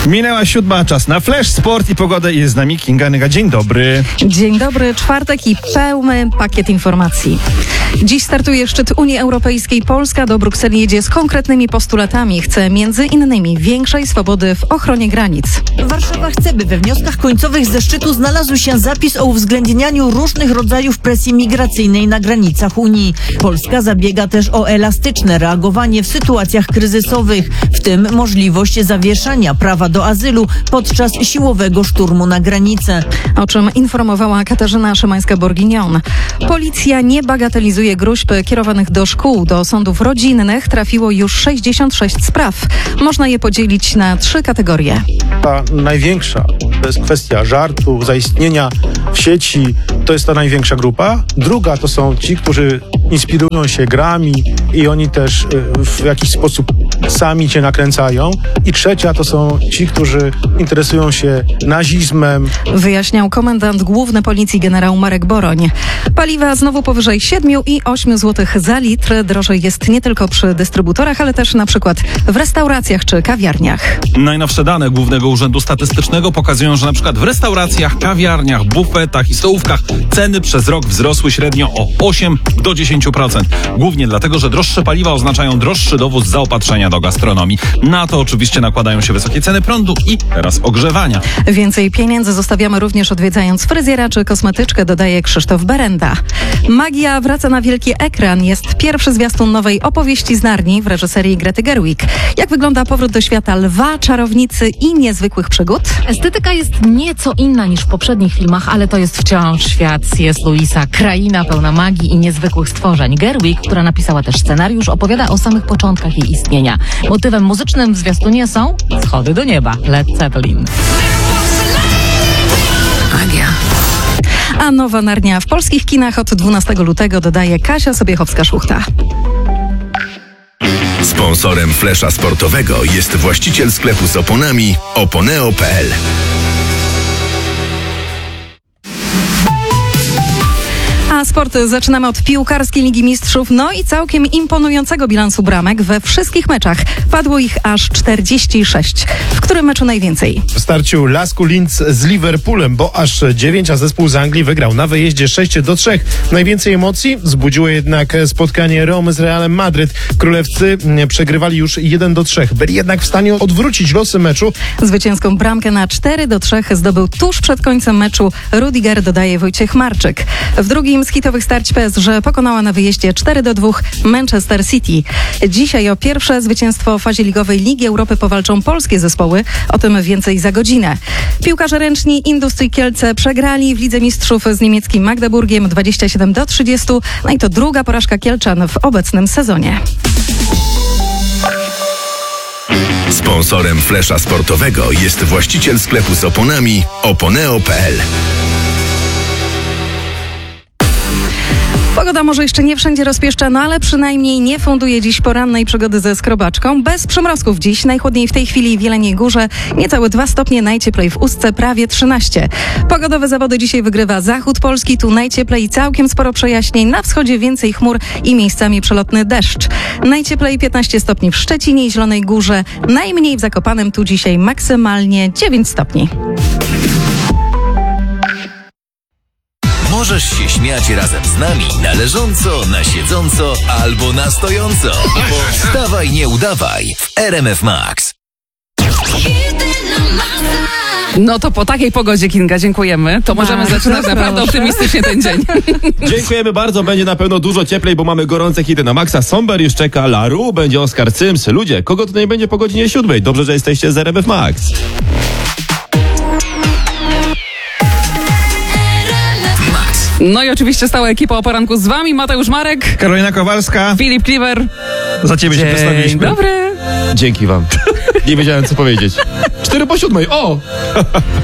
Minęła 7, czas na Flash, sport i pogodę. Jest z nami Kinga Nyga. Dzień dobry. Dzień dobry, czwartek i pełny pakiet informacji. Dziś startuje szczyt Unii Europejskiej. Polska do Brukseli jedzie z konkretnymi postulatami. Chce między innymi większej swobody w ochronie granic. Warszawa chce, by we wnioskach końcowych ze szczytu znalazł się zapis o uwzględnianiu różnych rodzajów presji migracyjnej na granicach Unii. Polska zabiega też o elastyczne reagowanie w sytuacjach kryzysowych, w tym możliwość zawieszania prawa do azylu podczas siłowego szturmu na granicę. O czym informowała Katarzyna Szymańska-Borginion. Policja nie bagatelizuje gróźb kierowanych do szkół. Do sądów rodzinnych trafiło już 66 spraw. Można je podzielić na 3 kategorie. Ta największa, to jest kwestia żartu, zaistnienia w sieci, to jest ta największa grupa. Druga to są ci, którzy inspirują się grami i oni też w jakiś sposób sami cię nakręcają. I trzecia to są ci, którzy interesują się nazizmem. Wyjaśniał komendant główny policji generał Marek Boroń. Paliwa znowu powyżej 7 i 8 zł za litr. Drożej jest nie tylko przy dystrybutorach, ale też na przykład w restauracjach czy kawiarniach. Najnowsze dane Głównego Urzędu Statystycznego pokazują, że na przykład w restauracjach, kawiarniach, bufetach i stołówkach ceny przez rok wzrosły średnio o 8 do 10%. Głównie dlatego, że droższe paliwa oznaczają droższy dowóz zaopatrzenia do gastronomii. Na to oczywiście nakładają się wysokie ceny prądu i teraz ogrzewania. Więcej pieniędzy zostawiamy również odwiedzając fryzjera czy kosmetyczkę, dodaje Krzysztof Berenda. Magia wraca na wielki ekran. Jest pierwszy zwiastun nowej opowieści z Narni w reżyserii Grety Gerwig. Jak wygląda powrót do świata lwa, czarownicy i niezwykłych przygód? Estetyka jest nieco inna niż w poprzednich filmach, ale to jest wciąż świat C.S. Lewisa, kraina pełna magii i niezwykłych stworzeń. Gerwig, która napisała też scenariusz, opowiada o samych początkach jej istnienia. Motywem muzycznym w zwiastunie są schody do nieba, Led Zeppelin. Magia. A nowa Narnia w polskich kinach od 12 lutego, dodaje Kasia Sobiechowska-Szuchta. Sponsorem Flesza Sportowego jest właściciel sklepu z oponami oponeo.pl. A sport zaczynamy od piłkarskiej Ligi Mistrzów, no i całkiem imponującego bilansu bramek we wszystkich meczach. Padło ich aż 46. W którym meczu najwięcej? W starciu Lasku Linz z Liverpoolem, bo aż 9, a zespół z Anglii wygrał na wyjeździe 6-3. Najwięcej emocji wzbudziło jednak spotkanie Romy z Realem Madryt. Królewcy przegrywali już 1-3. Byli jednak w stanie odwrócić losy meczu. Zwycięską bramkę na 4-3 zdobył tuż przed końcem meczu Rudiger, dodaje Wojciech Marczyk. W drugim z hitowych starć PSG pokonała na wyjeździe 4-2 Manchester City. Dzisiaj o pierwsze zwycięstwo w fazie ligowej Ligi Europy powalczą polskie zespoły. O tym więcej za godzinę. Piłkarze ręczni Industrii Kielce przegrali w Lidze Mistrzów z niemieckim Magdeburgiem 27-30. No i to druga porażka Kielczan w obecnym sezonie. Sponsorem Flesza Sportowego jest właściciel sklepu z oponami oponeo.pl. Pogoda może jeszcze nie wszędzie rozpieszcza, no ale przynajmniej nie funduje dziś porannej przygody ze skrobaczką. Bez przymrozków dziś. Najchłodniej w tej chwili w Jeleniej Górze, niecałe 2 stopnie, najcieplej w Ustce, prawie 13. Pogodowe zawody dzisiaj wygrywa zachód Polski, tu najcieplej, całkiem sporo przejaśnień. Na wschodzie więcej chmur i miejscami przelotny deszcz. Najcieplej 15 stopni w Szczecinie i Zielonej Górze, najmniej w Zakopanem, tu dzisiaj maksymalnie 9 stopni. Możesz się śmiać razem z nami na leżąco, na siedząco albo na stojąco. Bo wstawaj, nie udawaj w RMF Max. No to po takiej pogodzie, Kinga, dziękujemy. To możemy zaczynać naprawdę optymistycznie ten dzień. Dziękujemy bardzo, będzie na pewno dużo cieplej, bo mamy gorące hity na maksa. Somber już czeka, Laru, będzie Oskar Cyms. Ludzie, kogo tutaj będzie po godzinie 7? Dobrze, że jesteście z RMF Max. No i oczywiście stała ekipa o poranku z wami. Mateusz Marek, Karolina Kowalska, Filip Kliwer. za ciebie się przedstawiliśmy. Dzień dobry. Dzięki wam. Nie wiedziałem, co powiedzieć. 6:45, o!